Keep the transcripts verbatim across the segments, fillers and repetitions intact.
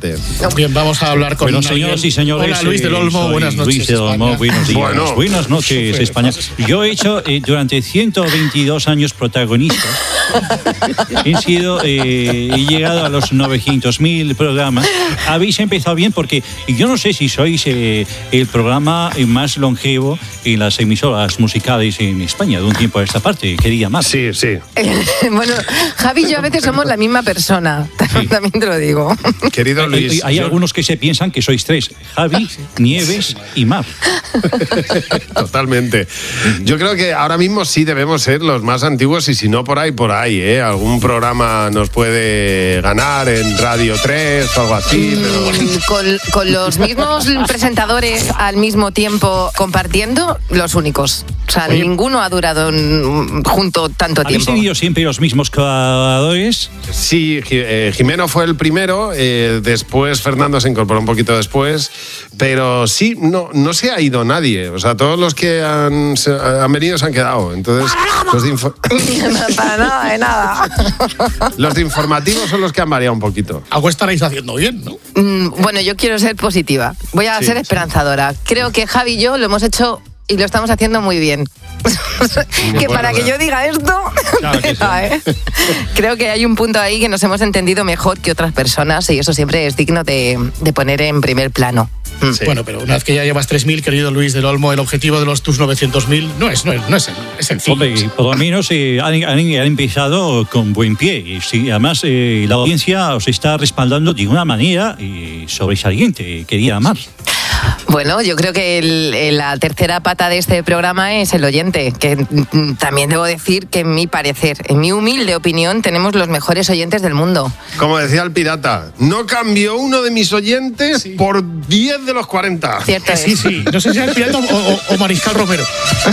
parte. Bien, vamos a hablar con... Bueno, señoras y señores... Hola, Luis del Olmo, buenas noches, Luis del Olmo, buenos días. Bueno. Buenas noches, España. Yo he hecho eh, durante ciento veintidós años protagonistas. He sido, eh, he llegado a los novecientos mil programas. Habéis empezado bien porque yo no sé si sois eh, el programa más longevo en las emisoras musicales en España de un tiempo a esta parte. Quería más. Sí, sí. Bueno, Javi y yo a veces somos la misma persona, Sí. también te lo digo. Querido Hay, Luis, hay yo- algunos que se piensan que sois tres: Javi, Nieves y Mar. Totalmente. Yo creo que ahora mismo sí debemos ser los más antiguos y si no por ahí, por ahí, ¿eh? Algún programa nos puede ganar en Radio tres o algo así. Pero... Mm, Con, con los mismos presentadores al mismo tiempo compartiendo, los únicos. O sea, Oye. ninguno ha durado mm, junto tanto ¿Habéis tiempo. tenido siempre los mismos colaboradores? Sí, Ji- eh, Jimeno fue el primero, eh, después Fernando se incorporó un poquito después, pero sí, no, no se ha ido nadie. O sea, todos los que han, se- han venido se han quedado. Entonces, los de, info- Para nada, de nada. los de informativos son los que han variado un poquito. Algo estaréis haciendo bien, ¿no? Mm, Bueno, yo quiero ser positiva. Voy a Sí, ser sí. esperanzadora. Creo que Javi y yo lo hemos hecho y lo estamos haciendo muy bien. que Bueno, para que bueno. yo diga esto, Claro que sí. tela, ¿eh? Creo que hay un punto ahí que nos hemos entendido mejor que otras personas y eso siempre es digno de, de poner en primer plano. Mm. Sí. Bueno, pero una vez que ya llevas tres mil, querido Luis del Olmo, el objetivo de los tus novecientos mil no es, no es, no es, es sencillo. Hombre, por lo menos eh, han, han- han empezado con buen pie. Y sí, además, eh, la audiencia os está respaldando de una manera eh, sobresaliente. Quería Mar. Bueno, yo creo que el- el- la tercera pata de este programa es el oyente, que mm, también debo decir que en mi parecer, en mi humilde opinión, tenemos los mejores oyentes del mundo. Como decía el pirata, no cambió uno de mis oyentes por diez de los cuarenta. Cierto Eh, es. sí, sí. No sé si es el pirata o, o- o Mariscal Romero.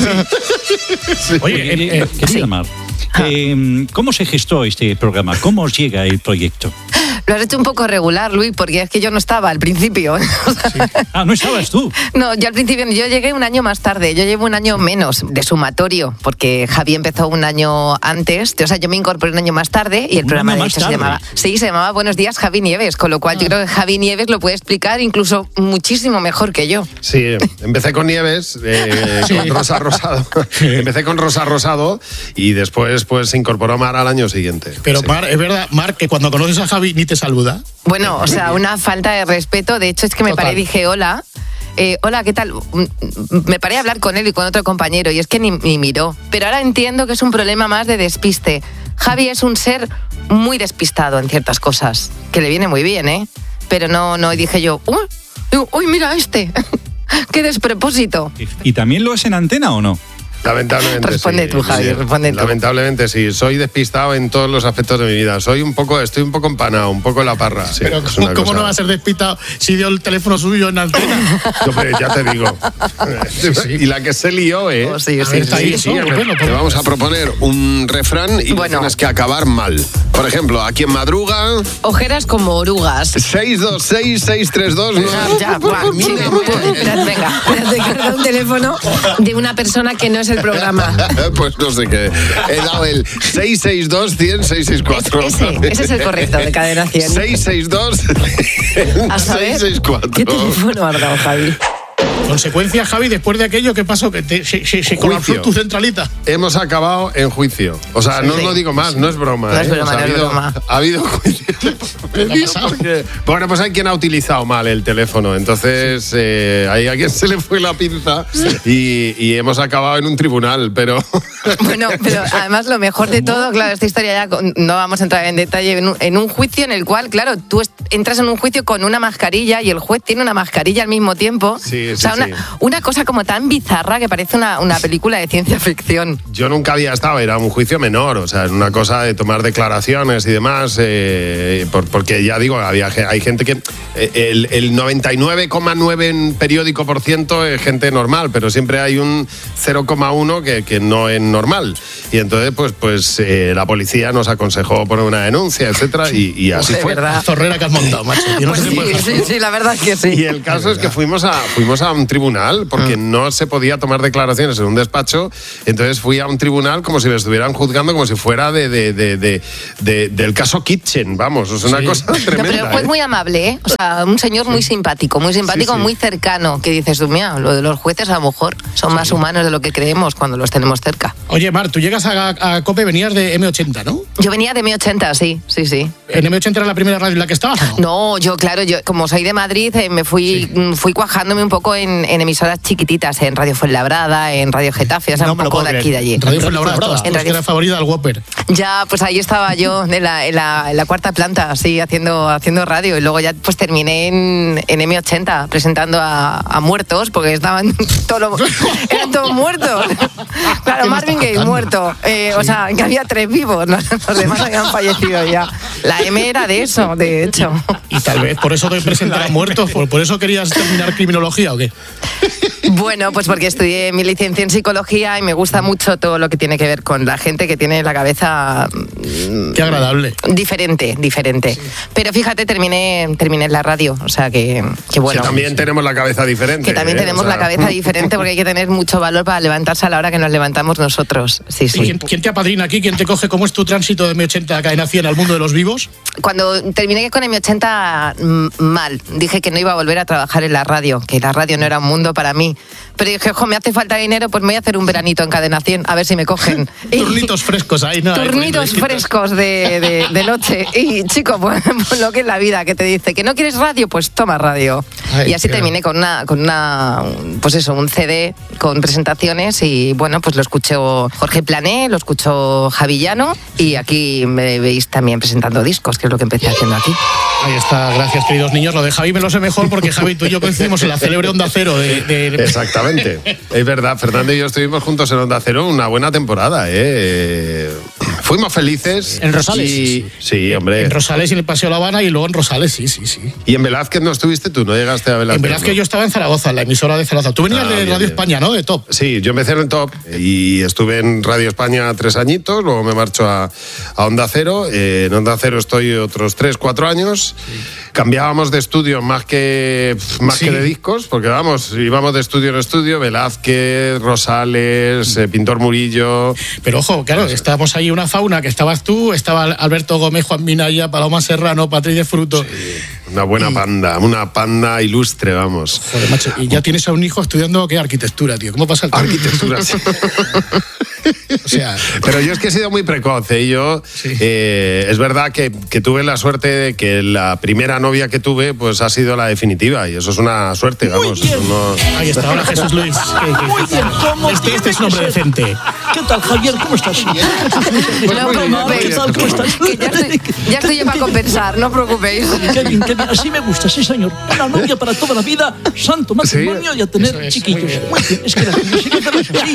Oye, eh, eh, Querida sí. Mar, eh, ¿cómo se gestó este programa? ¿Cómo os llega el proyecto? Lo has hecho un poco regular, Luis, porque es que yo no estaba al principio. Ah, no estabas tú. No, yo al principio, yo llegué un año más tarde, yo llevo un año menos de sumatorio, porque Javi empezó un año antes, o sea, yo me incorporé un año más tarde y el Un programa año de más hecho se tarde. llamaba, sí, se llamaba Buenos Días Javi Nieves, con lo cual Ah. yo creo que Javi Nieves lo puede explicar incluso muchísimo mejor que yo. Sí, empecé con Nieves, eh, con Rosa Rosado. Empecé con Rosa Rosado y después pues se incorporó Mar al año siguiente. pero Sí. Mar, es verdad, Mar, que cuando conoces a Javi ni te saluda. Bueno, o sea, una falta de respeto, de hecho es que me Total. paré y dije hola. Eh, hola, ¿qué tal? Mm, Me paré a hablar con él y con otro compañero y es que ni, ni miró. Pero ahora entiendo que es un problema más de despiste. Javi es un ser muy despistado en ciertas cosas, que le viene muy bien, ¿eh? Pero no, no dije yo, uy, uy mira este, qué despropósito. ¿Y también lo es en antena o no? Lamentablemente Responde sí. tú, Javi, Sí. responde tú. Lamentablemente sí, soy despistado en todos los aspectos de mi vida. Soy un poco, estoy un poco empanado, un poco en la parra. Sí, Pero es ¿cómo, una cómo cosa- no va a ser despistado si dio el teléfono suyo en antena? Hombre, ya te digo. Y la que se lió, ¿eh? Oh, sí, A sí, ver, sí. está ahí, Sí, eso, te- bueno, te pues- vamos a proponer un refrán y Bueno. tienes que acabar mal. Por ejemplo, a quien madruga, Ojeras como orugas. seis dos seis, seis tres dos. Ah, ya, buah, sí, espérate, venga, espérate, que he dado un teléfono de una persona que no es el programa. Pues no sé qué. He dado el seis seis dos, cien, seis seis cuatro. Es- ese, ese es el correcto de Cadena cien. seis seis dos, A saber, seis seis cuatro. ¿qué teléfono has dado, Javi? Consecuencia, Javi, después de aquello, ¿qué pasó? Que te, se, se, se colapsó Juicio. tu centralita. Hemos acabado en juicio. O sea, no os Sí. lo digo más, no es broma. No es ¿eh? broma, O sea, no ha, es habido, broma. ha habido juicio. ¿Qué ha pasado? Porque- Bueno, pues hay quien ha utilizado mal el teléfono. Entonces, eh, hay a quien se le fue la pinza y, y hemos acabado en un tribunal, pero. Bueno, pero además lo mejor de todo, claro, esta historia ya con- no vamos a entrar en detalle, en un, en un juicio en el cual, claro, tú est- entras en un juicio con una mascarilla y el juez tiene una mascarilla al mismo tiempo. Sí, sí, o sea, una, sí. una cosa como tan bizarra que parece una, una película de ciencia ficción. Yo nunca había estado, era un juicio menor, o sea, una cosa de tomar declaraciones y demás, eh, por- porque ya digo, había, ge- hay gente que. eh, el, el noventa y nueve coma nueve en periódico por ciento es gente normal, pero siempre hay un cero coma uno que, que no es normal. Y entonces, pues, pues eh, la policía nos aconsejó poner una denuncia, etcétera, y, y así De fue. verdad. La zorrera que has montado, macho. Yo no Pues sé qué sí, puede sí, sí, la verdad es que sí. Y el caso es que fuimos a, fuimos fuimos a un tribunal porque mm. no se podía tomar declaraciones en un despacho, entonces fui a un tribunal como si me estuvieran juzgando, como si fuera de, de, de, de, de del caso Kitchen, vamos, es una sí. cosa tremenda. No, pero fue ¿eh? muy amable, ¿eh? O sea, un señor sí. muy simpático, muy simpático, sí, sí. muy cercano, que dices tú, mira, lo de los jueces a lo mejor son sí. más humanos de lo que creemos cuando los tenemos cerca. Oye, Mar, tú llegas a, a COPE, venías de eme ochenta, ¿no? Yo venía de eme ochenta, sí, sí, sí. ¿En eme ochenta era la primera radio en la que estabas? No, no yo, claro, yo como soy de Madrid, eh, me fui, sí. fui cuajándome un poco en, en emisoras chiquititas, en Radio Fuenlabrada, en Radio Getafe, o sea, no un poco de aquí de allí. Radio Fuenlabrada, en Radio... era favorita del Whopper. Ya, pues ahí estaba yo, en la, en la, en la cuarta planta, así, haciendo, haciendo radio, y luego ya pues terminé en, en eme ochenta, presentando a, a muertos, porque estaban todos los, eran todos muertos. Claro, Marvin Gaye muerto, eh, sí. o sea, que había tres vivos, ¿no? Los demás habían fallecido ya. La M era de eso, de hecho. Y tal vez por eso te presentar a muertos, por, por eso querías terminar criminología, ¿o qué? Bueno, pues porque estudié mi licencia en psicología y me gusta mucho todo lo que tiene que ver con la gente que tiene la cabeza... Qué agradable. Diferente, diferente. Sí. Pero fíjate, terminé, terminé en la radio, o sea que, que bueno. Que también tenemos la cabeza diferente. Que también ¿eh? tenemos o sea... la cabeza diferente porque hay que tener mucho valor para levantarse a la hora que nos levantamos nosotros. Sí, sí. ¿Quién, ¿Quién te apadrina aquí? ¿Quién te coge? ¿Cómo es tu tránsito de eme ochenta a Cadena cien al mundo de los vivos? Cuando terminé con eme ochenta, mal. Dije que no iba a volver a trabajar en la radio, que la radio no era un mundo para mí. Pero dije, ojo, me hace falta dinero, pues me voy a hacer un veranito en Cadena cien, a ver si me cogen. Turnitos frescos ahí, ¿no? Turnitos frescos de, de, de noche. Y, chico, pues, pues lo que es la vida, que te dice, que no quieres radio, pues toma radio. Ay, y así terminé con una, con una, pues eso, un ce de con presentaciones y, bueno, pues lo escuchó Jorge Plané, lo escuchó Javi Llano y aquí me veis también presentando discos, que es lo que empecé haciendo aquí. Ahí está, gracias, queridos niños. Lo de Javi me lo sé mejor porque Javi, tú y yo coincidimos en la célebre Onda Cero de... de... Exactamente. Es verdad, Fernando y yo estuvimos juntos en Onda Cero una buena temporada, ¿eh? Fuimos felices. En Rosales. Y... Sí, sí, hombre. En Rosales y en el Paseo La Habana y luego en Rosales, sí, sí, sí. ¿Y en Velázquez no estuviste tú? ¿No llegaste a Velázquez? En Velázquez no? Yo estaba en Zaragoza, en la emisora de Zaragoza. Tú venías ah, de bien, Radio bien. España, ¿no? De Top. Sí, yo empecé en Top y estuve en Radio España tres añitos, luego me marcho a, a Onda Cero. Eh, en Onda Cero estoy otros tres, cuatro años. Sí. Cambiábamos de estudio más que, más sí. que de discos, porque vamos, íbamos de estudio en estudio, Velázquez, Rosales, eh, Pintor Murillo. Pero ojo, claro, estábamos ahí una fauna que estabas tú, estaba Alberto Gómez, Juan Minaya, Paloma Serrano, Patricia Fruto. Sí, una buena y... panda, una panda ilustre, vamos. Joder, macho, y ya tienes a un hijo estudiando, ¿qué? Arquitectura, tío. ¿Cómo pasa el tiempo? Arquitectura, sí. O sea... Pero yo es que he sido muy precoz, ¿eh? Yo, sí. eh, es verdad que, que tuve la suerte de que la primera novia que tuve pues ha sido la definitiva y eso es una suerte, vamos. Eso no... Ahí está, ahora Jesús Luis. Muy bien, ¿cómo este, este es un hombre decente. ¿Qué tal, Javier? ¿Cómo estás? No preocupéis. ¿Qué tal? ¿Cómo estás? Que ya estoy, ya estoy yo para compensar, no os preocupéis. Qué bien, qué bien. Así me gusta, sí, señor. Una novia para toda la vida, santo matrimonio, sí, y a tener es, chiquillos. Muy bien. Muy bien. Es que la música es así.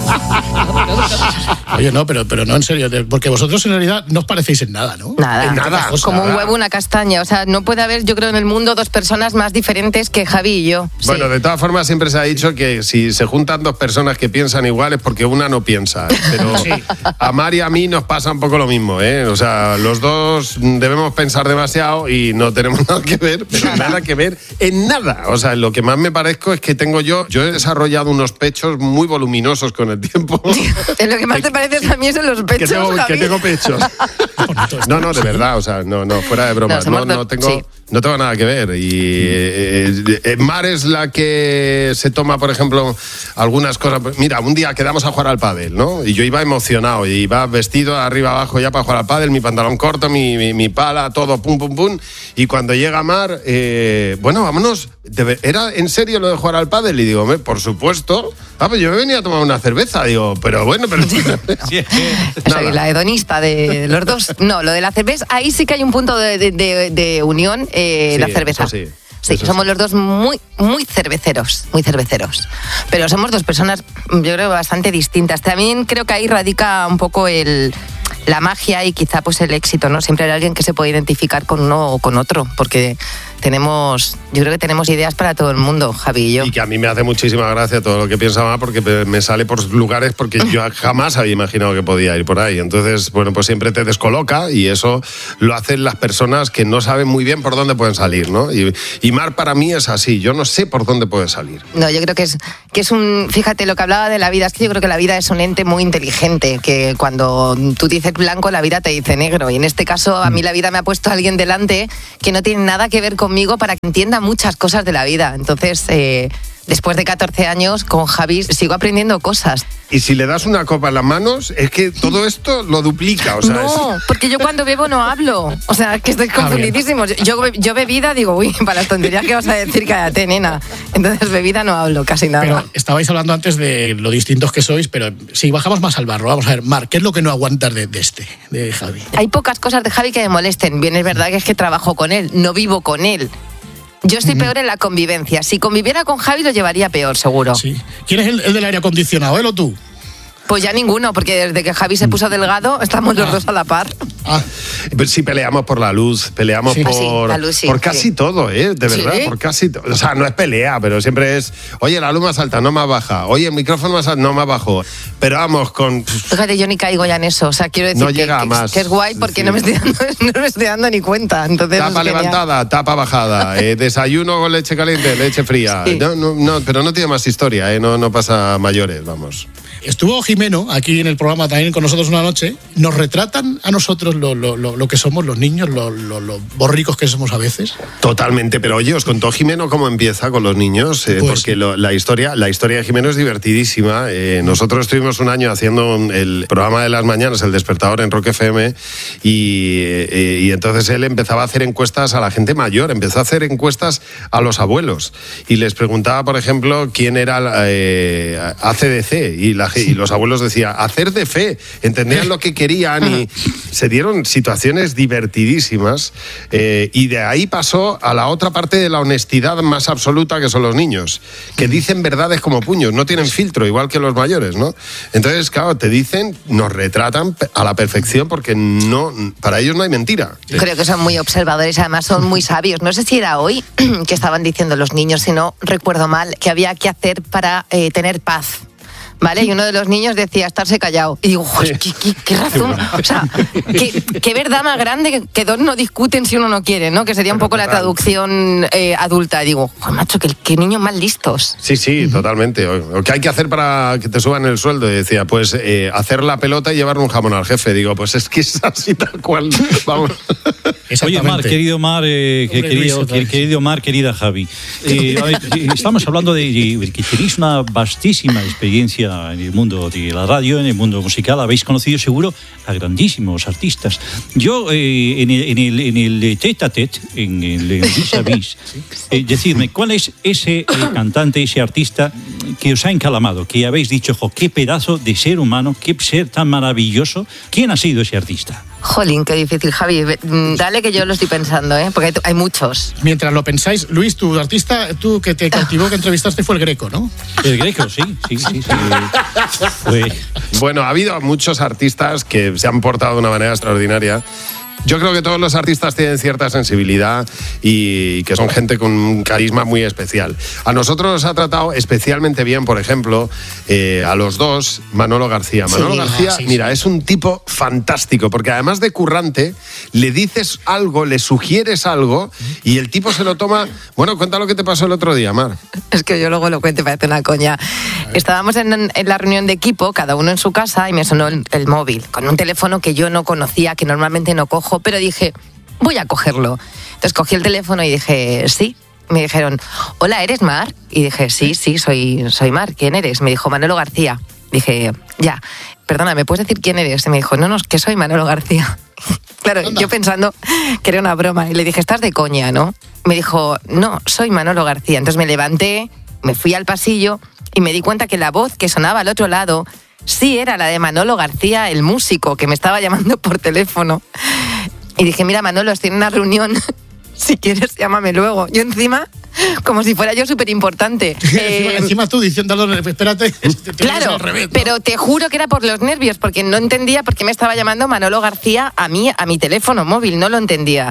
Oye, no, pero, pero no, en serio, porque vosotros en realidad no os parecéis en nada, ¿no? Nada. En nada. Cosa, como nada. un huevo, una castaña. O sea, no puede haber, yo creo, en el mundo dos personas más diferentes que Javi y yo. Bueno, sí. de todas formas siempre se ha dicho que si se juntan dos personas que piensan igual es porque una no piensa. Pero sí. A Mar y a mí nos pasa un poco lo mismo, ¿eh? O sea, los dos debemos pensar demasiado y no tenemos nada que ver, pero nada que ver en nada. O sea, lo que más me parezco es que tengo yo, yo he desarrollado unos pechos muy voluminosos con el tiempo. En lo que más te parece a mí es en los pechos, que tengo, Javi. que tengo pechos. No, no, de verdad, o sea, no, no, fuera de bromas. No, no, no tengo... Sí. No tengo nada que ver. Y eh, eh, Mar es la que se toma, por ejemplo, algunas cosas. Mira, un día quedamos a jugar al pádel, ¿no? Y yo iba emocionado, y iba vestido arriba abajo ya para jugar al pádel, mi pantalón corto, mi, mi, mi pala, todo, pum, pum, pum. Y cuando llega Mar, eh, bueno, vámonos. ¿Era en serio lo de jugar al pádel? Y digo, por supuesto. Ah, pues yo me venía a tomar una cerveza. Digo, pero bueno, pero... Sí. Soy la hedonista de los dos. No, lo de la cerveza, ahí sí que hay un punto de, de, de, de unión, eh, sí, la cerveza. Sí, sí somos sí. los dos muy, muy cerveceros, muy cerveceros. Pero somos dos personas, yo creo, bastante distintas. También creo que ahí radica un poco el... la magia y quizá pues el éxito, ¿no? Siempre hay alguien que se puede identificar con uno o con otro, porque tenemos, yo creo que tenemos ideas para todo el mundo, Javi y yo. Y que a mí me hace muchísima gracia todo lo que piensa Mar, porque me sale por lugares porque yo jamás había imaginado que podía ir por ahí. Entonces, bueno, pues siempre te descoloca y eso lo hacen las personas que no saben muy bien por dónde pueden salir, ¿no? Y, y Mar para mí es así, yo no sé por dónde puede salir. No, yo creo que es, que es un... Fíjate, lo que hablaba de la vida, es que yo creo que la vida es un ente muy inteligente, que cuando tú dices blanco, la vida te dice negro. Y en este caso, a mí la vida me ha puesto a alguien delante que no tiene nada que ver conmigo para que entienda muchas cosas de la vida. Entonces, eh, después de catorce años, con Javi sigo aprendiendo cosas. Y si le das una copa en las manos, es que todo esto lo duplica. O sea, no, es... porque yo cuando bebo no hablo. O sea, que estoy confundidísimo. Yo, yo bebida digo, uy, para las tonterías que vas a decir, cállate, nena. Entonces, bebida no hablo casi nada. Pero estabais hablando antes de lo distintos que sois, pero si bajamos más al barro, vamos a ver, Mar, ¿qué es lo que no aguantas de, de este, de Javi? Hay pocas cosas de Javi que me molesten. Bien, es verdad que es que trabajo con él, no vivo con él. Yo estoy uh-huh. peor en la convivencia. Si conviviera con Javi lo llevaría peor, seguro. Sí. ¿Quién es el, el del aire acondicionado, él o tú? Pues ya ninguno, porque desde que Javi se puso delgado estamos los ah. dos a la par. Ah. Sí, peleamos por la luz, peleamos sí. por, ah, sí, la luz, sí, por casi sí. todo, ¿eh? De verdad, ¿sí? por casi todo. O sea, no es pelea, pero siempre es, oye, la luz más alta, no más baja. Oye, el micrófono más alto, no más bajo. Pero vamos, con... Fíjate, yo ni caigo ya en eso. O sea, quiero decir no que, llega que, más. que es guay porque sí. no, me estoy dando, no me estoy dando ni cuenta. Entonces, tapa es levantada, tapa bajada, eh, desayuno con leche caliente, leche fría. Sí. No, no, no, pero no tiene más historia, ¿eh? No, no pasa mayores, vamos. Estuvo Jimeno aquí en el programa también con nosotros una noche. Nos retratan a nosotros lo, lo, lo, lo que somos los niños, lo, lo, lo borricos que somos a veces. Totalmente, pero oye, os contó Jimeno cómo empieza con los niños, eh, pues, porque lo, la historia la historia de Jimeno es divertidísima. Eh, nosotros estuvimos un año haciendo el programa de las mañanas, El Despertador, en Rock F M, y, eh, y entonces él empezaba a hacer encuestas a la gente mayor, empezó a hacer encuestas a los abuelos, y les preguntaba, por ejemplo, quién era eh, A C D C, y la y los abuelos decían, hacer de fe, entendían lo que querían y se dieron situaciones divertidísimas eh, y de ahí pasó a la otra parte de la honestidad más absoluta que son los niños, que dicen verdades como puños, no tienen filtro, igual que los mayores, ¿no? Entonces, claro, te dicen, nos retratan a la perfección porque no, para ellos no hay mentira. Creo que son muy observadores, además son muy sabios. No sé si era hoy que estaban diciendo los niños, si no recuerdo mal, que había que hacer para eh, tener paz. ¿Vale? Y uno de los niños decía estarse callado. Y digo, ¿qué, qué, qué razón? O sea, qué, qué verdad más grande que, que dos no discuten si uno no quiere, ¿no? Que sería un poco la traducción eh, adulta. Y digo, oh, macho, qué, qué niños más listos. Sí, sí, totalmente. O, ¿qué hay que hacer para que te suban el sueldo? Y decía, pues eh, hacer la pelota y llevar un jamón al jefe. Digo, pues es que es así tal cual. Vamos. Oye, Mar, querido Mar, eh, Hombre, querido, Luis, que, querido Mar, querida Javi. Eh, a ver, estamos hablando de, de que tenéis una vastísima experiencia en el mundo de la radio, en el mundo musical. Habéis conocido seguro a grandísimos artistas. Yo, eh, en, el, en, el, en el tete a tete, en el vis-a-vis, eh, decidme, ¿cuál es ese eh, cantante, ese artista que os ha encalamado? Que habéis dicho, jo, qué pedazo de ser humano, qué ser tan maravilloso. ¿Quién ha sido ese artista? Jolín, qué difícil, Javi. Dale que yo lo estoy pensando, ¿eh? Porque hay, hay muchos. Mientras lo pensáis, Luis, tu artista, tú que te cautivó, que entrevistaste, fue el Greco, ¿no? El Greco, sí, sí, sí. sí. Fue... Bueno, ha habido muchos artistas que se han portado de una manera extraordinaria. Yo creo que todos los artistas tienen cierta sensibilidad y que son gente con un carisma muy especial. A nosotros nos ha tratado especialmente bien, por ejemplo, eh, a los dos, Manolo García. Manolo sí, García, sí, mira, sí. es un tipo fantástico, porque además de currante, le dices algo, le sugieres algo y el tipo se lo toma... Bueno, cuenta lo que te pasó el otro día, Mar. Es que yo luego lo cuento, parece una coña. Estábamos en, en la reunión de equipo, cada uno en su casa, y me sonó el, el móvil, con un teléfono que yo no conocía, que normalmente no cojo, pero dije, voy a cogerlo. Entonces cogí el teléfono y dije, sí. Me dijeron, hola, ¿eres Mar? Y dije, sí, sí, soy, soy Mar. ¿Quién eres? Me dijo, Manolo García. Dije, ya, perdona, ¿me puedes decir quién eres? Y me dijo, no, no, es que soy Manolo García. Claro, Anda. Yo pensando que era una broma. Y le dije, estás de coña, ¿no? Me dijo, no, soy Manolo García. Entonces me levanté, me fui al pasillo y me di cuenta que la voz que sonaba al otro lado sí era la de Manolo García, el músico, que me estaba llamando por teléfono. Y dije, mira, Manolo, estoy en una reunión, si quieres llámame luego. Yo encima, como si fuera yo súper importante. eh, encima, encima tú diciéndolo, espérate. Te claro, al revés, ¿no? Pero te juro que era por los nervios, porque no entendía por qué me estaba llamando Manolo García a mí, a mi teléfono móvil, no lo entendía.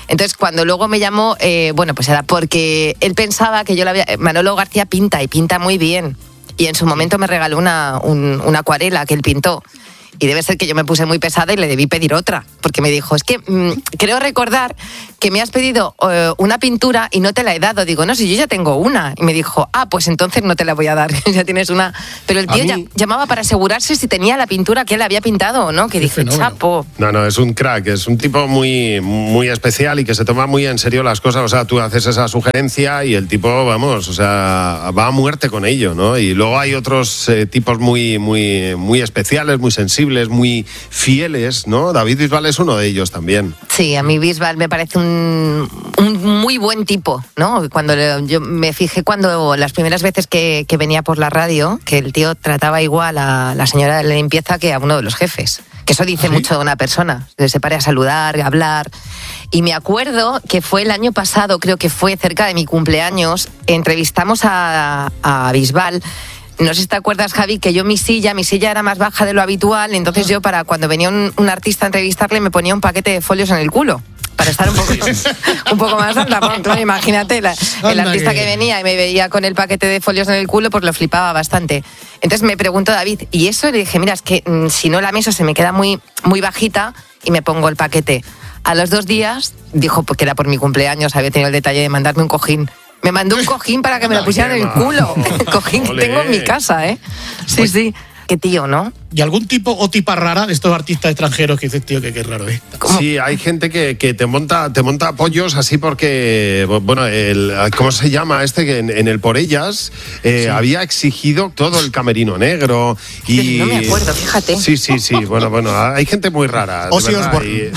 Entonces, cuando luego me llamó, eh, bueno, pues era porque él pensaba que yo la había... Manolo García pinta, y pinta muy bien. Y en su momento me regaló una, un, una acuarela que él pintó. Y debe ser que yo me puse muy pesada y le debí pedir otra, porque me dijo, es que mmm, creo recordar que me has pedido uh, una pintura y no te la he dado. Digo, no, si yo ya tengo una. Y me dijo, ah, pues entonces no te la voy a dar, ya tienes una. Pero el tío mí... ya, llamaba para asegurarse si tenía la pintura que él había pintado o no, que dije, fenómeno. Chapo. No, no, es un crack, es un tipo muy, muy especial y que se toma muy en serio las cosas. O sea, tú haces esa sugerencia y el tipo, vamos, o sea, va a muerte con ello, ¿no? Y luego hay otros eh, tipos muy, muy, muy especiales, muy sensibles, muy fieles, ¿no? David Bisbal es uno de ellos también. Sí, a mí Bisbal me parece un, un muy buen tipo, ¿no? Cuando yo me fijé cuando las primeras veces que, que venía por la radio, que el tío trataba igual a la señora de la limpieza que a uno de los jefes. Que eso dice ¿sí? mucho de una persona. Se pare a saludar, a hablar. Y me acuerdo que fue el año pasado, creo que fue cerca de mi cumpleaños, entrevistamos a, a Bisbal. No sé si te acuerdas, Javi, que yo mi silla, mi silla era más baja de lo habitual, entonces yo para cuando venía un, un artista a entrevistarle me ponía un paquete de folios en el culo, para estar un poco, un poco más alta. Bueno, imagínate, la, el artista que venía y me veía con el paquete de folios en el culo, pues lo flipaba bastante. Entonces me preguntó David, ¿y eso? Le dije, mira, es que mmm, si no la mesa se me queda muy, muy bajita y me pongo el paquete. A los dos días, dijo porque era por mi cumpleaños, había tenido el detalle de mandarme un cojín. Me mandó un cojín para que me lo pusieran en el culo. Cojín que tengo en mi casa, ¿eh? Sí, pues, sí. Qué tío, ¿no? ¿Y algún tipo o tipa rara de estos artistas extranjeros que dices, tío, que qué raro es? ¿Cómo? Sí, hay gente que, que te monta te monta pollos así porque, bueno, el, ¿cómo se llama este? Que en, en el Por Ellas eh, sí. había exigido todo el camerino negro. Y, no me acuerdo, fíjate. Sí, sí, sí. Bueno, bueno, hay gente muy rara. Ozzy Osbourne.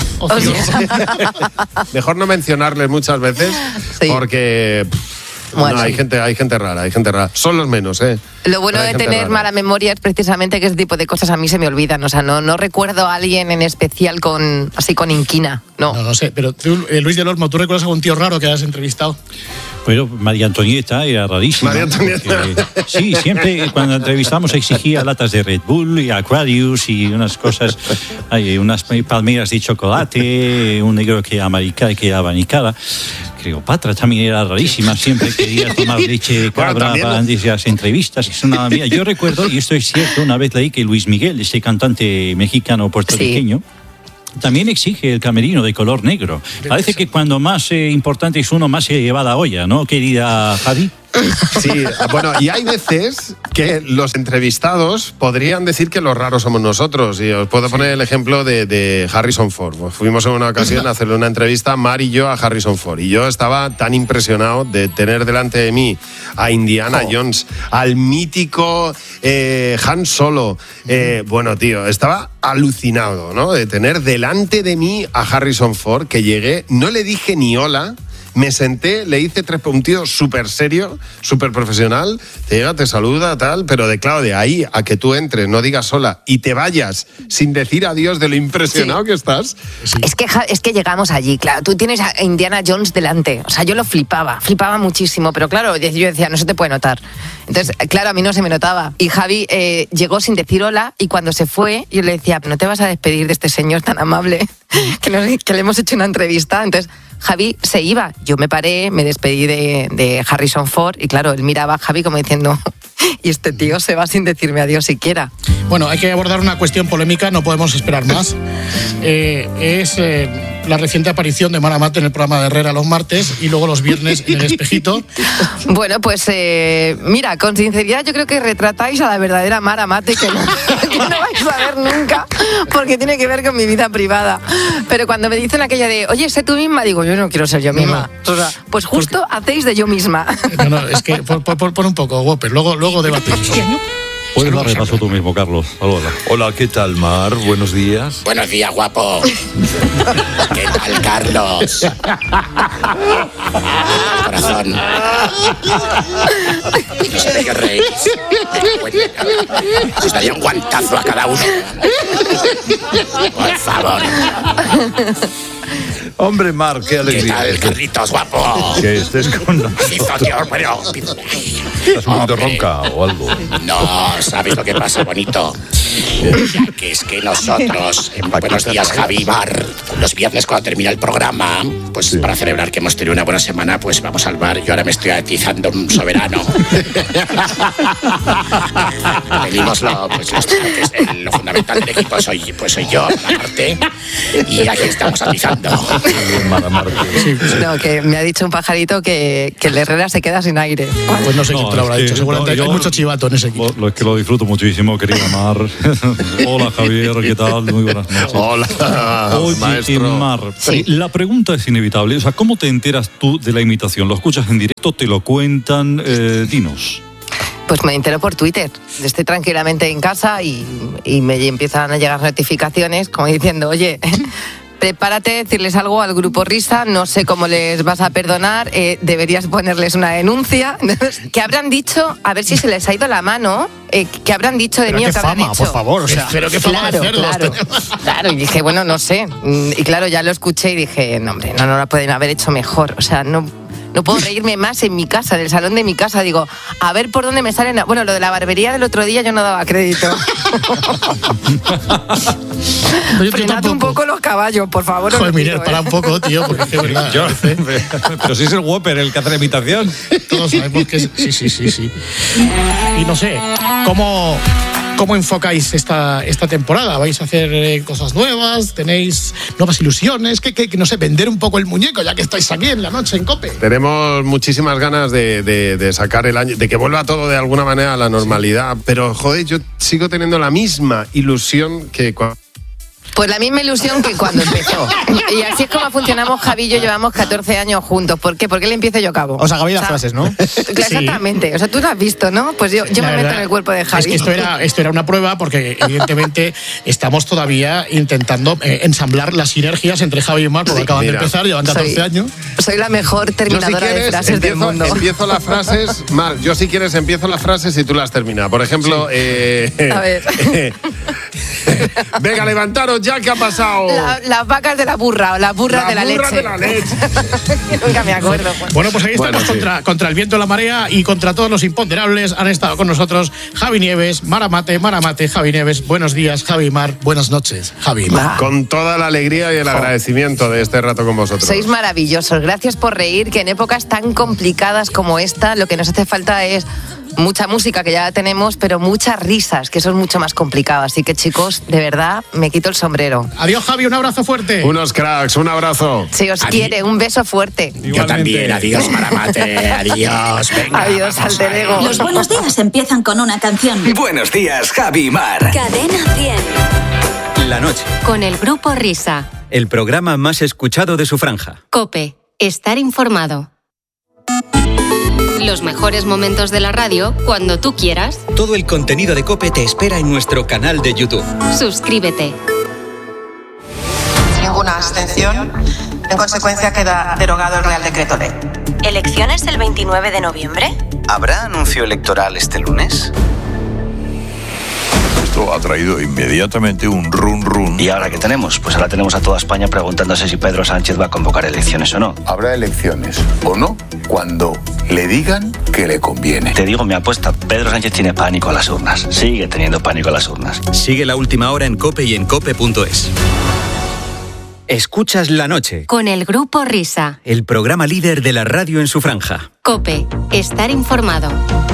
Mejor no mencionarles muchas veces sí. porque... Bueno, no, hay gente, hay gente rara, hay gente rara. Son los menos, ¿eh? Lo bueno de tener rara. mala memoria es precisamente que ese tipo de cosas a mí se me olvidan. O sea, no, no recuerdo a alguien en especial con así con inquina, no. No, no sé, pero tú, eh, Luis del Olmo, ¿tú recuerdas a algún tío raro que hayas entrevistado? Bueno, María Antonieta era rarísima. María Antonieta. Porque, sí, siempre cuando entrevistamos exigía latas de Red Bull y Aquarius y unas cosas, hay unas palmeras de chocolate, un negro que americana, que abanicada. Cleopatra también era rarísima, siempre quería tomar leche de cabra bueno, antes de las entrevistas. Es una, mira, yo recuerdo, y esto es cierto, una vez leí que Luis Miguel, este cantante mexicano puertorriqueño, sí. también exige el camerino de color negro. Parece que cuando más eh, importante es uno, más se lleva la olla, ¿no, querida Javi? Sí, bueno, y hay veces que los entrevistados podrían decir que los raros somos nosotros. Y os puedo poner el ejemplo de, de Harrison Ford. Pues fuimos en una ocasión a hacerle una entrevista, Mar y yo, a Harrison Ford. Y yo estaba tan impresionado de tener delante de mí a Indiana oh. Jones, al mítico eh, Han Solo. Eh, bueno, tío, estaba alucinado, ¿no? De tener delante de mí a Harrison Ford, que llegué, no le dije ni hola. Me senté, le hice tres un tío súper serio, súper profesional, te llega, te saluda, tal, pero de claro, de ahí a que tú entres, no digas hola y te vayas sin decir adiós de lo impresionado sí. que estás. Sí. Es que es que llegamos allí, claro, tú tienes a Indiana Jones delante, o sea, yo lo flipaba, flipaba muchísimo, pero claro, yo decía, no se te puede notar. Entonces, claro, a mí no se me notaba. Y Javi eh, llegó sin decir hola y cuando se fue, yo le decía, no te vas a despedir de este señor tan amable que, nos, que le hemos hecho una entrevista. Entonces, Javi se iba. Yo me paré, me despedí de, de Harrison Ford y claro, él miraba a Javi como diciendo, y este tío se va sin decirme adiós siquiera. Bueno, hay que abordar una cuestión polémica, no podemos esperar más. Eh, es eh, la reciente aparición de Mara Mate en el programa de Herrera los martes y luego los viernes en El Espejito. Bueno, pues eh, mira, con sinceridad yo creo que retratáis a la verdadera Mara Mate que no, que no vais a ver nunca porque tiene que ver con mi vida privada. Pero cuando me dicen aquella de, oye, sé tú misma, digo, yo no quiero ser yo misma. No, no. O sea, pues justo porque... hacéis de yo misma. No, no, es que por, por, por un poco, Whopper, luego, luego debatimos. Puedes dar repaso tú mismo, Carlos. Hola. Hola, ¿qué tal, Mar? Buenos días. Buenos días, guapo. ¿Qué tal, Carlos? Corazón. No sé de qué reís. Os daría un guantazo a cada uno. Por favor. Hombre, Mar, qué ¿Qué alegría. tal, Carlitos, guapo? Que estés con nosotros. Señor, pero... ¿Estás un poquito Hombre. ronca o algo? No, ¿sabes lo que pasa, bonito? Que es que nosotros, en Buenos Días, Javi Mar, los viernes cuando termina el programa, pues Sí. para celebrar que hemos tenido una buena semana, pues vamos al bar. Yo ahora me estoy atizando un soberano. Venimos lo, pues, los, que es el- lo fundamental del equipo, soy, pues soy yo, aparte, y aquí estamos atizando. Bien, Mar, Mar, que- No, que me ha dicho un pajarito que, que el Herrera se queda sin aire. Pues no sé quién te lo habrá es que- dicho. Seguramente no, hay yo- mucho chivato en ese equipo. Lo, lo es que lo disfruto muchísimo, querida Mar. Hola, Javier, ¿qué tal? Muy buenas noches. Hola, Oye, maestro. Mar, Sí. la pregunta es inevitable. O sea, ¿cómo te enteras tú de la imitación? ¿Lo escuchas en directo? ¿Te lo cuentan? Eh, dinos. Pues me entero por Twitter. Estoy tranquilamente en casa y, y me empiezan a llegar notificaciones como diciendo, oye, prepárate a decirles algo al grupo Risa, no sé cómo les vas a perdonar, eh, deberías ponerles una denuncia. ¿Qué habrán dicho? A ver si se les ha ido la mano. Eh, ¿Qué habrán dicho de Pero mí o qué qué habrán fama, hecho? por favor. O sea, pero qué fama Claro, de cerdos claro, tenemos. claro, y dije, bueno, no sé. Mm, Y claro, ya lo escuché y dije, no, hombre, no, no la pueden haber hecho mejor. O sea, no, no puedo reírme más en mi casa, en el salón de mi casa. Digo, a ver por dónde me salen. la- Bueno, lo de la barbería del otro día yo no daba crédito. Yo- yo Frenad un tampoco. poco los caballos, por favor. os Joder, lo pido, Miguel, ¿eh? para un poco, tío, porque es que, verdad, Yo- parece- pero si es el Whopper el que hace la imitación. todos sabemos que es- sí, sí, sí, sí. Y no sé, ¿cómo, cómo enfocáis esta, esta temporada? ¿Vais a hacer eh, cosas nuevas? ¿Tenéis nuevas ilusiones? ¿Qué, qué, qué, no sé, vender un poco el muñeco ya que estáis aquí en la noche en COPE? Tenemos muchísimas ganas de, de- de sacar el año, de que vuelva todo de alguna manera a la normalidad. Pero, joder, yo sigo teniendo la misma ilusión que cuando. Pues la misma ilusión que cuando empezó. Y así es como funcionamos, Javi y yo llevamos catorce años juntos. ¿Por qué? Porque él empieza y yo acabo. Os acabáis las O sea, frases, ¿no? Exactamente. O sea, tú lo has visto, ¿no? Pues yo, yo La me meto verdad en el cuerpo de Javi. Es que esto era, esto era una prueba porque evidentemente estamos todavía intentando eh, ensamblar las sinergias entre Javi y Mar, porque Sí, acaban mira. de empezar, llevan catorce Soy- años. Soy la mejor Yo, si terminadora de quieres, frases del empiezo, mundo. empiezo las frases. Mar, yo si quieres empiezo las frases y tú las terminas. Por ejemplo, eh, A ver. venga, levantaros ya, ¿qué ha pasado? La- las vacas de la burra o las burras La de la burra leche. de la leche. Nunca me acuerdo. pues. Bueno, pues ahí estamos Bueno, sí. contra, contra el viento, la marea y contra todos los imponderables. Han estado con nosotros Javi Nieves, Mara Mate, Mara Mate, Javi Nieves. Buenos días, Javi y Mar. Buenas noches, Javi y Mar. Va. Con toda la alegría y el agradecimiento de este rato con vosotros. Sois maravillosos. Gracias por reír, que en épocas tan complicadas como esta, lo que nos hace falta es mucha música, que ya la tenemos, pero muchas risas, que eso es mucho más complicado. Así que, chicos, de verdad, me quito el sombrero. Adiós, Javi, un abrazo fuerte. Unos cracks, un abrazo. Si os Adi- quiere, un beso fuerte. Yo también, adiós, Maramate, adiós, venga. Adiós, vamos alter ahí. ego. Los buenos días empiezan con una canción. Buenos días, Javi y Mar. Cadena cien. La noche, Con el grupo Risa. el programa más escuchado de su franja. Cope. Estar informado. Los mejores momentos de la radio cuando tú quieras. Todo el contenido de Cope te espera en nuestro canal de YouTube. Suscríbete. Ninguna abstención. En consecuencia, queda derogado el Real Decreto Ley. ¿Elecciones el veintinueve de noviembre? ¿Habrá anuncio electoral este lunes? Esto ha traído inmediatamente un run run. ¿Y ahora qué tenemos? Pues ahora tenemos a toda España preguntándose si Pedro Sánchez va a convocar elecciones o no. Habrá elecciones o no cuando le digan que le conviene. Te digo mi apuesta, Pedro Sánchez tiene pánico a las urnas. Sigue teniendo pánico a las urnas. Sigue la última hora en Cope y en cope punto es. Escuchas La Noche, Con el grupo Risa. el programa líder de la radio en su franja. Cope. Estar informado.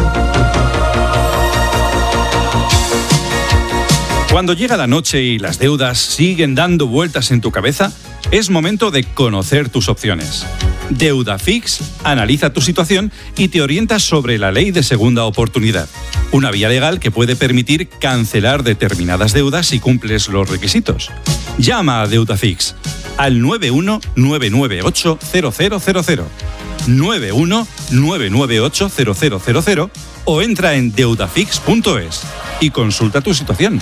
Cuando llega la noche y las deudas siguen dando vueltas en tu cabeza, es momento de conocer tus opciones. Deudafix analiza tu situación y te orienta sobre la ley de segunda oportunidad, una vía legal que puede permitir cancelar determinadas deudas si cumples los requisitos. Llama a Deudafix al nueve uno nueve nueve ocho cero cero cero cero, nueve uno nueve nueve ocho cero cero cero cero o entra en deudafix punto es y consulta tu situación.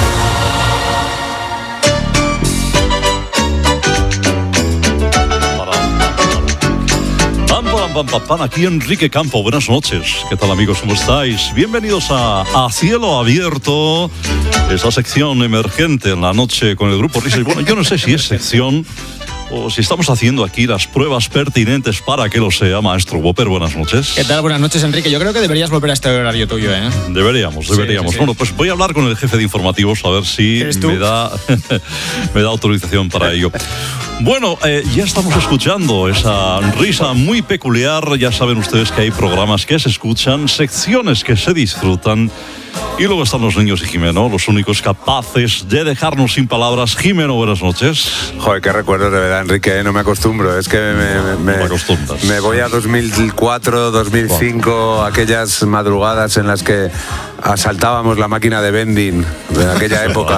Pam, pam, pam, pam, pam. Aquí Enrique Campo, buenas noches. ¿Qué tal, amigos? ¿Cómo estáis? Bienvenidos a, a Cielo Abierto, esa sección emergente en la noche con el grupo Risa. Y bueno, yo no sé si es sección o si estamos haciendo aquí las pruebas pertinentes para que lo sea. Maestro Whopper, buenas noches. ¿Qué tal? Buenas noches, Enrique. Yo creo que deberías volver a este horario tuyo, ¿eh? Deberíamos, deberíamos. Sí, sí, sí. Bueno, pues voy a hablar con el jefe de informativos a ver si me da, me da autorización para ello. Bueno, eh, ya estamos escuchando esa risa muy peculiar. Ya saben ustedes que hay programas que se escuchan, secciones que se disfrutan. Y luego están los niños y Jimeno, los únicos capaces de dejarnos sin palabras. Jimeno, buenas noches. Joder, qué recuerdos de verdad, Enrique, ¿eh? No me acostumbro. Es que me, me, me, acostumbras. me voy a dos mil cuatro, dos mil cinco, wow. Aquellas madrugadas en las que asaltábamos la máquina de vending de aquella época.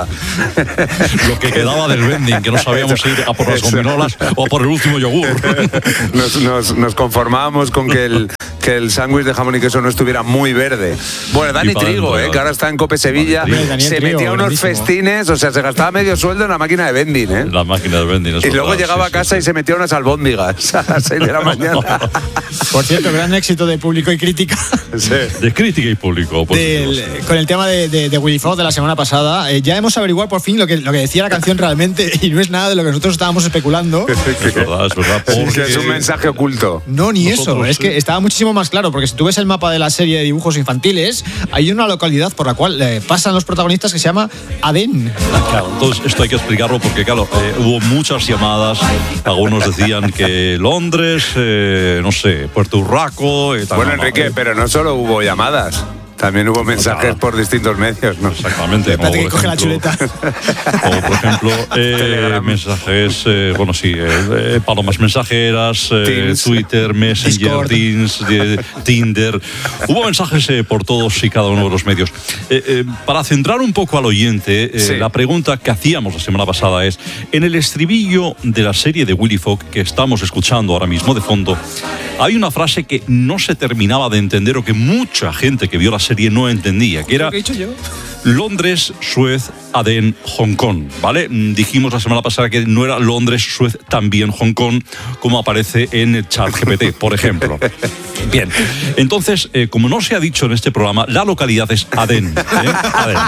Lo que quedaba del vending, que no sabíamos ir a por las gominolas o por el último yogur. Nos, nos, nos conformábamos con que el, que el sándwich de jamón y queso no estuviera muy verde. Bueno, Dani Trigo, ¿eh? Que ahora está en Cope Sevilla, Daniel se Trigo, metía unos festines, o sea, se gastaba medio sueldo en la máquina de vending, ¿eh? La máquina de vending. Y luego verdad, llegaba sí, a casa sí, y sí. se metía unas albóndigas a las seis de la mañana. Por cierto, gran éxito de público y crítica. Sí. De crítica y público. Del, con el tema de, de, de Willy Fox de la semana pasada, eh, ya hemos averiguado por fin lo que, lo que decía la canción realmente y no es nada de lo que nosotros estábamos especulando. Es verdad, es verdad. Porque... Sí, es un mensaje oculto. No, ni nosotros, eso. Sí. Es que estaba muchísimo más claro, porque si tú ves el mapa de la serie de dibujos infantiles, hay una localidad por la cual eh, pasan los protagonistas que se llama Adén. Claro, entonces esto hay que explicarlo porque, claro, eh, hubo muchas llamadas. Algunos decían que Londres, eh, no sé, Puerto Urraco. Eh, bueno, Enrique, eh. pero no solo hubo llamadas. También hubo mensajes por distintos medios, ¿no? Exactamente. Espérate que coge la chuleta. O, por ejemplo, eh, mensajes, eh, bueno, sí, eh, palomas mensajeras, eh, Twitter, Messenger, Teams, eh, Tinder. Hubo mensajes eh, por todos y cada uno de los medios. Eh, eh, para centrar un poco al oyente, eh, sí. la pregunta que hacíamos la semana pasada es, en el estribillo de la serie de Willy Fox que estamos escuchando ahora mismo de fondo, hay una frase que no se terminaba de entender o que mucha gente que vio la serie no entendía, que era ¿Qué he dicho yo? Londres, Suez, Adén, Hong Kong, ¿vale? Dijimos la semana pasada que no era Londres, Suez, también Hong Kong, como aparece en el ChatGPT, por ejemplo. Bien, entonces, eh, como no se ha dicho en este programa, la localidad es Adén, ¿eh? Adén.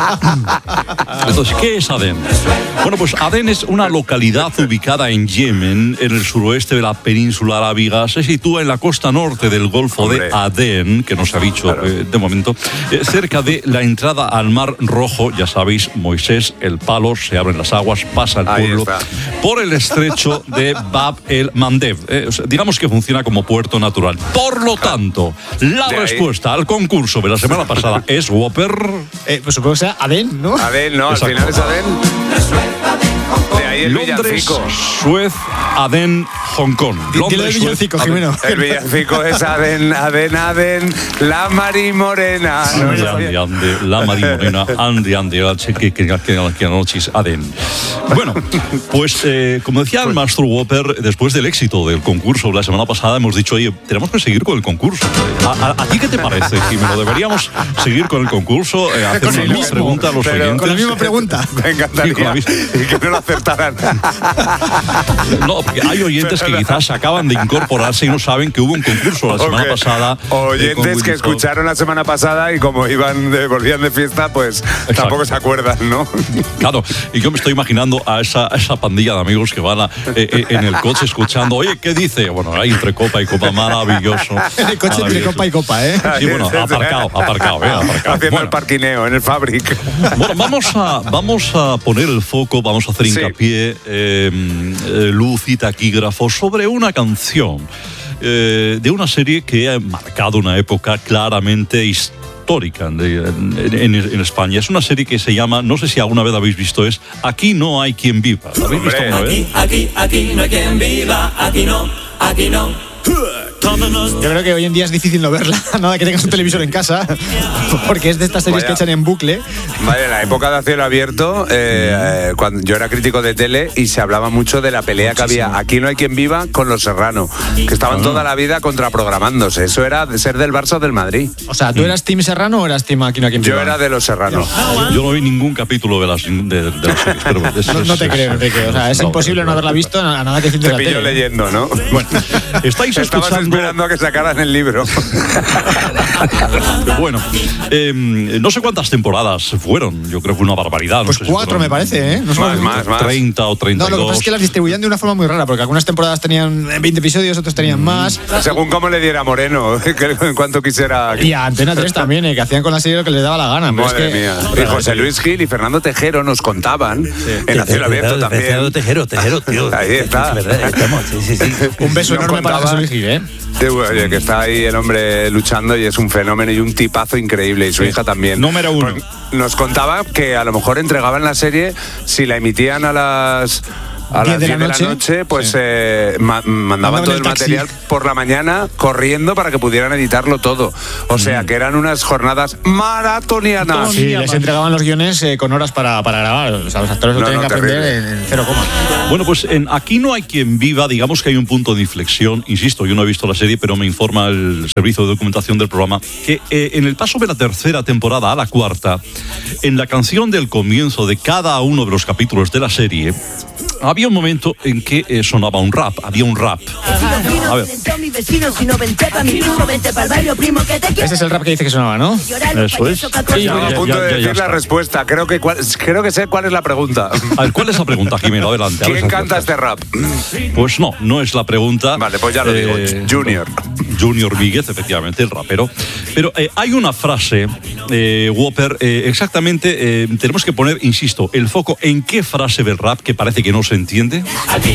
Entonces, ¿qué es Adén? Bueno, pues Adén es una localidad ubicada en Yemen, en el suroeste de la península arábiga. Se sitúa en la costa norte del Golfo Hombre. de Adén, que no se ha dicho claro. eh, de momento, eh, cerca de la entrada al Mar Rojo. Ya sabéis, Moisés, el palo, se abren las aguas, pasa el pueblo por el estrecho de Bab el Mandeb. Eh, o sea, digamos que funciona como puerto natural. Por lo tanto, la de respuesta ahí. al concurso de la semana pasada es Whopper. Eh, pues supongo que sea Adén, ¿no? Adén, no, Exacto. al final es Adén. De ahí el Londres, villancico. Suez, Adén, Hong Kong. Dile el villancico, Jimeno. El villancico es Adén, Adén, Adén, la Mari Morena. Ande, ande, ande, la Mari Morena, ande, ande, que que noches Adén. Bueno, pues eh, como decía el maestro Whopper, después del éxito del concurso la semana pasada hemos dicho, oye, tenemos que seguir con el concurso. ¿A, a, a ti qué te parece, Jimeno? ¿Deberíamos seguir con el concurso? Eh, hacer una misma pregunta a los Pero oyentes. Con la misma pregunta. Me encantaría. Sí, y que no lo acertaran. No, porque hay oyentes que quizás acaban de incorporarse y no saben que hubo un concurso la semana okay. pasada. Oyentes eh, que escucharon la semana pasada y como iban de, volvían de fiesta, pues Exacto. tampoco se acuerdan, ¿no? Claro, y yo me estoy imaginando a esa, a esa pandilla de amigos que van a, eh, eh, en el coche escuchando, oye, ¿qué dice? Bueno, hay entre copa y copa, maravilloso. En el coche entre copa y copa, ¿eh? Sí, bueno, aparcado, aparcado, ¿eh? Aparcado. Haciendo bueno. el parquineo en el Fabric. Bueno, vamos a, vamos a poner el foco, vamos a hacer hincapié, sí. eh, eh, luz y taquígrafo sobre una canción eh, de una serie que ha marcado una época claramente histórica en, en, en España. Es una serie que se llama, no sé si alguna vez habéis visto, es Aquí no hay quien viva. ¿La habéis visto alguna vez? Aquí, aquí, aquí no hay quien viva, aquí no, aquí no. Yo creo que hoy en día es difícil no verla, nada que tengas un televisor en casa, porque es de estas series Vaya. que echan en bucle. Vale, en la época de A Cielo Abierto, eh, eh, cuando yo era crítico de tele y se hablaba mucho de la pelea Muchísimo. que había Aquí no hay quien viva con Los Serrano, que estaban ah. toda la vida contraprogramándose. Eso era de ser del Barça o del Madrid. O sea, ¿tú eras Team Serrano o eras Team Aquí no hay quien viva? Yo era de Los Serrano. Yo no vi ningún capítulo de las, de, de las series. Pero es, no, no te es, creo, Enrique. O sea, es no, imposible no haberla visto a nada que decir de la tele. Te pillo leyendo, ¿no? Bueno, estáis escuchando esperando a que sacaran el libro. Bueno, eh, no sé cuántas temporadas fueron. Yo creo que una barbaridad. No Pues sé si cuatro, fueron me parece, ¿eh? No sé Más, cuánto. más, más. treinta o treinta y dos. No, lo que pasa es que las distribuían de una forma muy rara, porque algunas temporadas tenían veinte episodios, otras tenían más. Según cómo le diera Moreno, que en cuanto quisiera. Y a Antena tres también, eh, que hacían con la serie lo que les daba la gana. Pero Madre es que, mía. Y José Luis Gil y Fernando Tejero nos contaban en Acción Abierto también. Fernando Tejero, Tejero, tío. Ahí está. Es verdad, estamos, sí, sí, sí. Un beso Nos enorme para contaba- José Luis Gil, ¿eh? Sí, oye, que está ahí el hombre luchando y es un fenómeno y un tipazo increíble, y su hija también. Número uno. Pues nos contaba que a lo mejor entregaban la serie, si la emitían a las a las diez de diez la de la noche, noche, pues sí. eh, ma- mandaban Mandaban todo el el taxi. material por la mañana corriendo para que pudieran editarlo todo. O sea, que eran unas jornadas maratonianas. Sí, les entregaban los guiones eh, con horas para, para grabar. O sea, los actores lo No, tienen no, que aprender terrible. en, en cero coma. Bueno, pues en Aquí no hay quien viva, digamos que hay un punto de inflexión. Insisto, yo no he visto la serie, pero me informa el servicio de documentación del programa que eh, en el paso de la tercera temporada a la cuarta, en la canción del comienzo de cada uno de los capítulos de la serie, había un momento en que eh, sonaba un rap, había un rap. A ver. Ese es el rap que dice que sonaba, ¿no? Eso es. Estamos a punto Ya- de ya- ya decir está. la respuesta. Creo que, cuál- creo que sé cuál es la pregunta. A ver, ¿cuál es la pregunta, Jimeno? Adelante. a ver ¿Quién si canta aciertas. este rap? Pues no, no es la pregunta. Vale, pues ya lo digo. Junior. Junior Víguez, efectivamente, el rapero. Pero eh, hay una frase, eh, Whopper, eh, exactamente, eh, tenemos que poner, insisto, el foco en qué frase del rap que parece que no se entiende.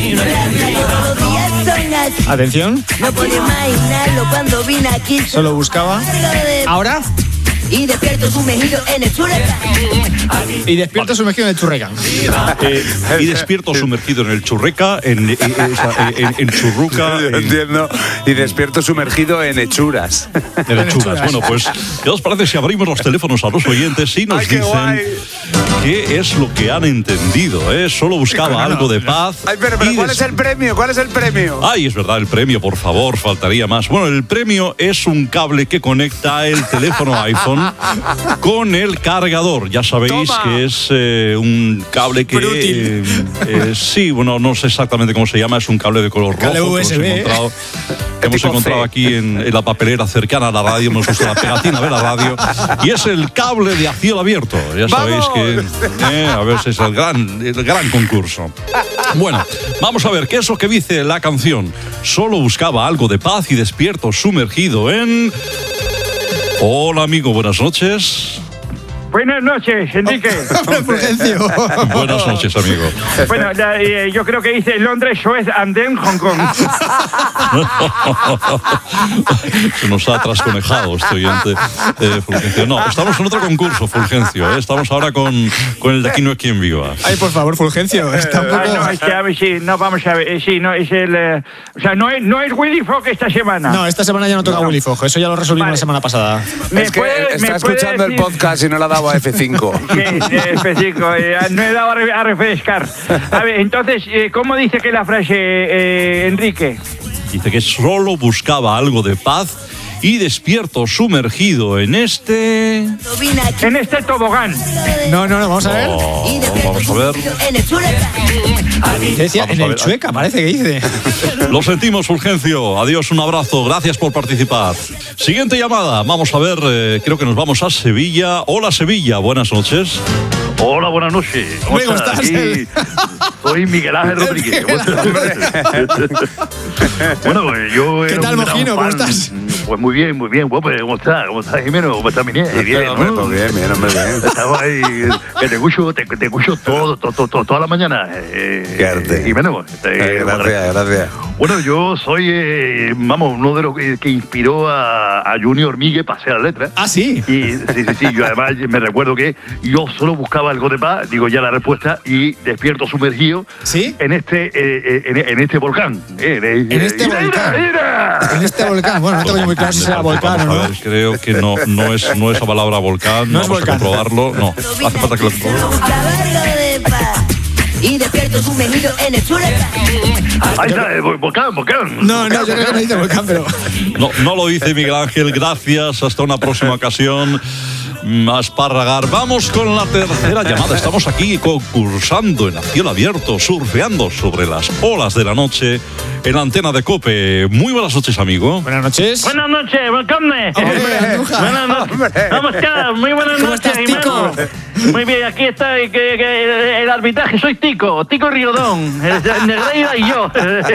Atención. No puedo imaginarlo cuando vine aquí. Solo buscaba. Ahora. Y despierto sumergido en el churreca. Y despierto sumergido en el churreca. Eh, y despierto sumergido en el churreca, en, en, en- en- en churruca. Yo en- entiendo. Y despierto sumergido en hechuras. De lechugas. Bueno, pues, ¿qué os parece si abrimos los teléfonos a los oyentes y nos Ay, qué dicen guay. qué es lo que han entendido? ¿eh? Solo buscaba algo de paz. Ay, pero, pero y ¿cuál des- es el premio? ¿Cuál es el premio? Ay, es verdad, el premio, por favor, faltaría más. Bueno, el premio es un cable que conecta el teléfono iPhone con el cargador. Ya sabéis Toma. que es eh, un cable que... Frútil. eh, eh, sí, bueno, no sé exactamente cómo se llama, es un cable de color rojo. Cable que hemos U S B. encontrado, que hemos Tipo encontrado C. aquí en, en la papelera cercana a la radio, hemos puesto la pegatina de la radio, y es el cable de a cielo abierto. Ya sabéis ¡Vamos! que... eh, a ver si es el gran, el gran concurso. Bueno, vamos a ver qué es lo que dice la canción. Solo buscaba algo de paz y despierto sumergido en... Hola amigo, buenas noches. Buenas noches, Enrique. Fulgencio. Buenas noches, amigo. Bueno, la- eh, yo creo que dice Londres, Suez, Andén, Hong Kong. Se nos ha trasconejado este oyente, eh, Fulgencio. No, estamos en otro concurso, Fulgencio. ¿eh? Estamos ahora con, con el de Aquí no hay quien viva. Ay, por favor, Fulgencio. Está un Ah, no, poco... es que a ver, sí, no, vamos a ver, eh, sí, no, es el, eh, o sea, no es, no es Willy Fogg esta semana. No, esta semana ya no toca Willy Fogg. Eso ya lo resolvimos Vale. la semana pasada. ¿Me Es que puede- está me puede escuchando el decir- podcast y no le ha dado a F cinco. Sí, eh, específico, eh, no he dado a, re- a refrescar. A ver, entonces, eh, ¿cómo dice que la frase, eh, Enrique? Dice que solo buscaba algo de paz y despierto sumergido en este... En este tobogán. No, no, no, vamos a ver. Oh, vamos a ver. En el churreca. ¿Qué decía? Vamos En a el ver. chueca, parece que dice. Lo sentimos, Fulgencio. Adiós, un abrazo. Gracias por participar. Siguiente llamada. Vamos a ver, eh, creo que nos vamos a Sevilla. Hola, Sevilla. Buenas noches. Hola, buenas noches. ¿Cómo ¿Cómo estás? estás? Aquí soy Miguel Ángel Rodríguez. ¿Cómo estás? Bueno, pues yo ¿Qué era tal, un gran Mojino? ¿Cómo fan. estás? Pues muy bien, muy bien. Guapo, ¿cómo estás? ¿Cómo estás, Jimeno? ¿Cómo estás, mi niña? Bien, Hombre, ¿no? pues bien, bien, hombre, bien. Estaba ahí, que te escucho, te, te escucho todo, todo, todo, todo- toda la mañana. Eh, Qué arte. Jimeno. Ay, Eh, gracias, gracias. Bueno, yo soy, eh, vamos, uno de los que, que inspiró a, a Junior Miguel para hacer la letra. Ah, sí. Y sí, sí, sí, yo además me recuerdo que yo solo buscaba algo de paz, digo ya la respuesta, y despierto sumergido ¿Sí? en este eh, eh, en, en este volcán. Eh, eh, En este mira, volcán. mira. En este volcán. Bueno, no tengo yo muy claro si será volcán o Vamos a no. ver, creo que no, no, es, no es la palabra volcán. No es Vamos volcán. a comprobarlo. No, hace falta que lo comprobemos. Buscaba algo de paz. Y despierto sumergido en el churreca. Ahí está, eh, volcán, volcán. No, no, yo creo que no dice volcán, pero... No, no lo dice Miguel Ángel. Gracias. Hasta una próxima ocasión. a esparragar. Vamos con la tercera llamada. Estamos aquí concursando en a cielo abierto, surfeando sobre las olas de la noche en la antena de COPE. Muy buenas noches, amigo. Buenas noches. Buenas noches, welcome. Buenas noches. Vamos, cara, muy buenas noches, Jimeno. Muy bien, aquí está que, que, el arbitraje. Soy Tico, Tico Riodón, Negreira y yo.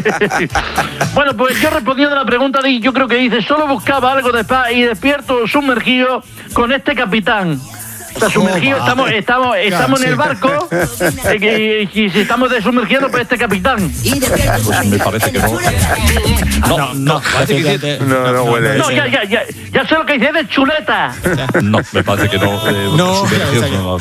Bueno, pues yo respondiendo a la pregunta, yo creo que dice, solo buscaba algo de paz y despierto sumergido con este capitán. O sea, sumergido, estamos, estamos, estamos en el barco eh, y, y si estamos desumergiendo, pues este capitán. Pues me parece que no. No, no, parece que no, no huele. No, ya, ya, ya, ya sé lo que dice de chuleta. No, me parece que no. Eh, no, no.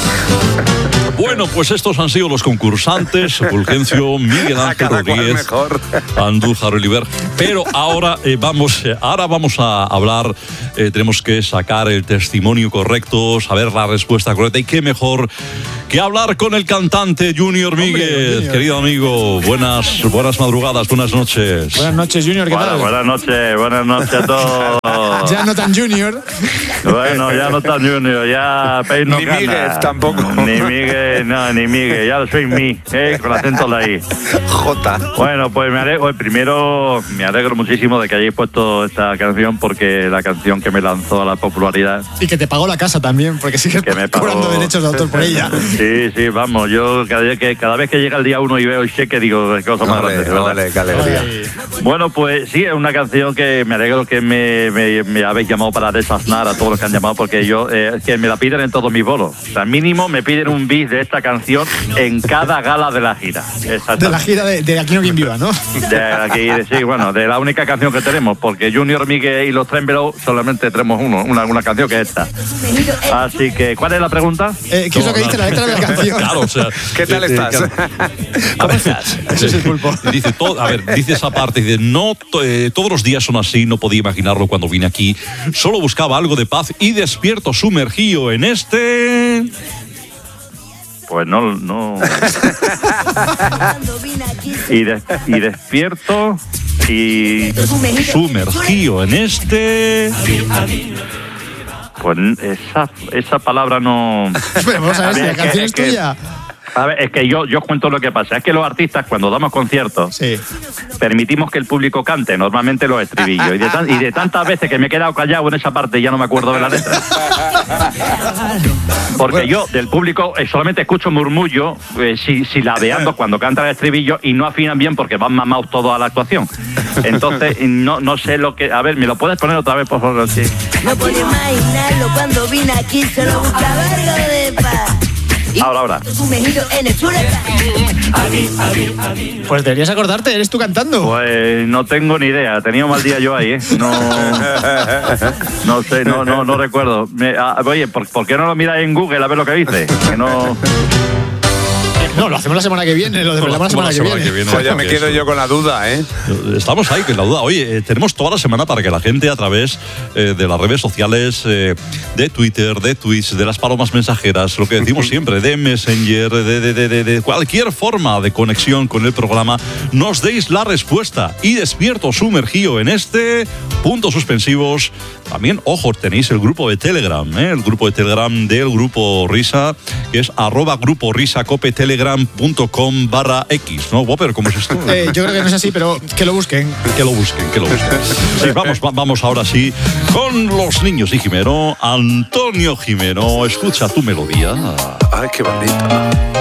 Bueno, pues estos han sido los concursantes: Fulgencio, Miguel Ángel Rodríguez, Andújar Oliver. Pero ahora eh, vamos, eh, ahora vamos a hablar. Eh, tenemos que sacar el testimonio correcto, saber la respuesta correcta, y qué mejor que hablar con el cantante Junior Míguez. Hombre, querido amigo, buenas, buenas madrugadas, buenas noches. Buenas noches, Junior, ¿qué Bueno, tal? buenas noches, buenas noches a todos. Ya no tan Junior. Bueno, ya no tan Junior, ya peino Ni cana. Míguez tampoco. Ni Míguez, no, ni Míguez, ya soy mí, eh, con acento la I. J. Bueno, pues me alegro, primero me alegro muchísimo de que hayáis puesto esta canción, porque la canción que me lanzó a la popularidad. Y que te pagó la casa también, porque sigues Que me pagó. cobrando derechos de autor por ella. Sí, sí, vamos, yo cada vez que, cada vez que llega el día uno y veo el cheque, digo, qué cosa más Vale, grande, ¿verdad? vale, qué alegría. Bueno, pues sí, es una canción que me alegro que me, me, me habéis llamado para desaznar a todos los que han llamado, porque yo, eh, que me la piden en todos mis bolos. O sea, mínimo me piden un bis de esta canción en cada gala de la gira. De la gira de, de Aquí no quien viva, ¿no? De aquí, sí, bueno, de la única canción que tenemos, porque Junior, Miguel y los Tremblow solamente tenemos uno, una, una canción que es esta. Así que, ¿cuál es la pregunta? Eh, ¿Qué es lo que dice la letra de la canción? Claro, o sea, ¿Qué tal eh, eh, estás? ¿Cómo estás? Ese es el pulpo. Dice, todo, a ver, dice esa parte, dice, no, eh, todos los días son así, no podía imaginarlo cuando vine aquí. Solo buscaba algo de paz y despierto sumergido en este... Pues no, no. y, de, y despierto y sumergido en este... Pues esa, esa palabra no... Pero vamos a ver, A si ver, la es canción que- es es que- tuya. A ver, es que yo, yo cuento lo que pasa. Es que los artistas, cuando damos conciertos, Sí. permitimos que el público cante, normalmente los estribillos. Y de, tan- y de tantas veces que me he quedado callado en esa parte, ya no me acuerdo de la letra. Porque yo, del público, eh, solamente escucho murmullo, eh, si, silabeando cuando canta el estribillo, y no afinan bien porque van mamados todos a la actuación. Entonces, no, no sé lo que... A ver, ¿me lo puedes poner otra vez, por favor? Sí. No puedo imaginarlo cuando vine aquí, solo buscaba algo de paz. Ahora, ahora. Sumergido en el chuleta. Pues deberías acordarte, eres tú cantando. Pues no tengo ni idea. Tenía un mal día yo ahí, ¿eh? No, no sé, no, no, no recuerdo. Me- ah, oye, ¿por, por qué no lo miras en Google a ver lo que dice? Que no... No, lo hacemos la semana que viene, lo desvelamos la semana, la que semana viene. que viene. Pues ya me Porque quedo eso- yo con la duda, ¿eh? Estamos ahí con la duda. Oye, eh, tenemos toda la semana para que la gente, a través eh, de las redes sociales, eh, de Twitter, de Twitch, de las palomas mensajeras, lo que decimos siempre, de Messenger, de, de, de, de, de cualquier forma de conexión con el programa, nos deis la respuesta. Y despierto sumergido en este, puntos suspensivos. También, ojo, tenéis el grupo de Telegram, ¿eh? El grupo de Telegram del Grupo Risa, que es arroba grupo risa cope telegram punto com barra X, ¿no? Whopper, ¿cómo es esto? Eh, yo creo que no es así, pero que lo busquen. Que lo busquen, que lo busquen. Sí, vamos, va- vamos ahora sí con los niños y Jimeno. Antonio Jimeno, escucha tu melodía. Ay, qué bonito.